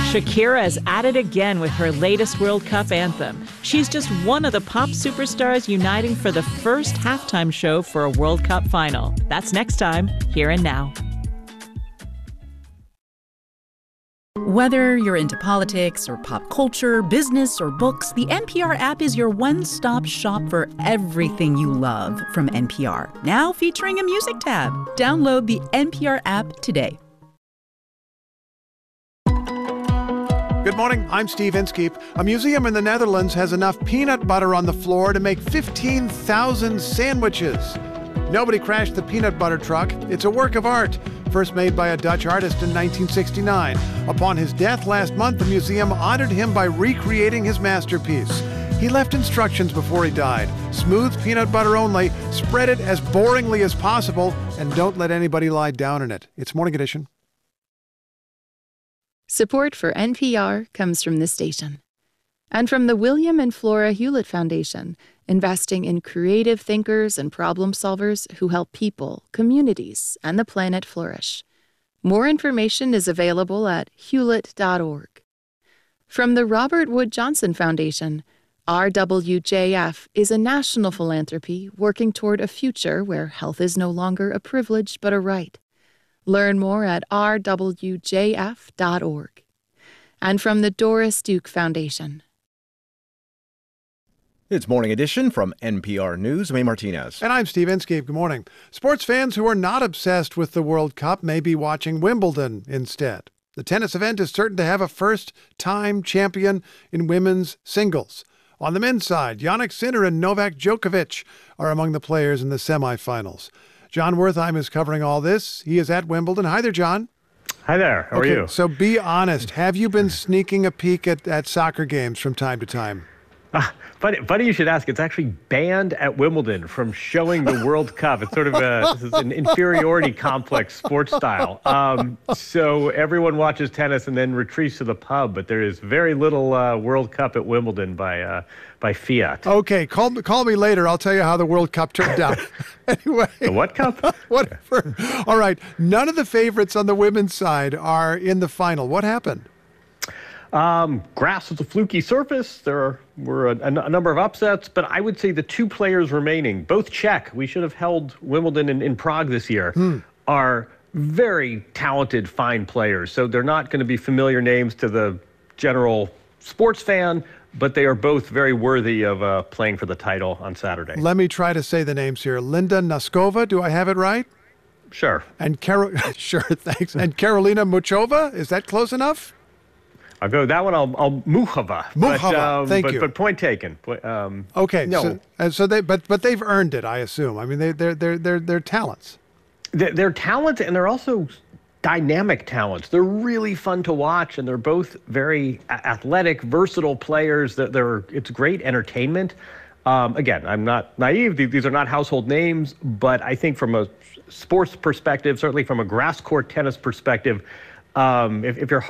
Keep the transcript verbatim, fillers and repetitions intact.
Shakira is at it again with her latest World Cup anthem. She's just one of the pop superstars uniting for the first halftime show for a World Cup final. That's next time, Here and Now. Whether you're into politics or pop culture, business or books, the N P R app is your one-stop shop for everything you love from N P R. Now featuring a music tab. Download the N P R app today. Good morning, I'm Steve Inskeep. A museum in the Netherlands has enough peanut butter on the floor to make fifteen thousand sandwiches. Nobody crashed the peanut butter truck. It's a work of art, first made by a Dutch artist in nineteen sixty-nine. Upon his death last month, the museum honored him by recreating his masterpiece. He left instructions before he died. Smooth peanut butter only, spread it as boringly as possible, and don't let anybody lie down in it. It's Morning Edition. Support for N P R comes from this station and from the William and Flora Hewlett Foundation, investing in creative thinkers and problem solvers who help people, communities, and the planet flourish. More information is available at hewlett dot org. From the Robert Wood Johnson Foundation, R W J F is a national philanthropy working toward a future where health is no longer a privilege but a right. Learn more at r w j f dot org. And from the Doris Duke Foundation. It's Morning Edition from N P R News. May Martinez. And I'm Steve Inskeep. Good morning. Sports fans who are not obsessed with the World Cup may be watching Wimbledon instead. The tennis event is certain to have a first-time champion in women's singles. On the men's side, Jannik Sinner and Novak Djokovic are among the players in the semifinals. John Wertheim is covering all this. He is at Wimbledon. Hi there, John. Hi there. How okay, are you? So be honest. Have you been sneaking a peek at, at soccer games from time to time? Ah, funny, funny you should ask. It's actually banned at Wimbledon from showing the World Cup. It's sort of a, this is an inferiority complex sports style. Um, so everyone watches tennis and then retreats to the pub, but there is very little uh, World Cup at Wimbledon by uh, by fiat. Okay, call, call me later. I'll tell you how the World Cup turned out. Anyway. The what cup? Whatever. All right. None of the favorites on the women's side are in the final. What happened? Um, grass was a fluky surface. There were a, a number of upsets, but I would say the two players remaining, both Czech, we should have held Wimbledon in, in Prague this year, hmm. are very talented, fine players. So they're not going to be familiar names to the general sports fan, but they are both very worthy of uh, playing for the title on Saturday. Let me try to say the names here. Linda Noskova, do I have it right? Sure. And Carol, sure, thanks. And Karolina Muchova, is that close enough? I'll go that one. I'll, I'll Muchova. Muchova, but, um, thank but, you. But point taken. Um, okay, no. so, and so they, but but they've earned it, I assume. I mean, they they're they're they're they're talents. They're, they're talent, and they're also dynamic talents. They're really fun to watch, and they're both very athletic, versatile players. They're, they're it's great entertainment. Um, again, I'm not naive. These are not household names, but I think from a sports perspective, certainly from a grass court tennis perspective, um, if, if you're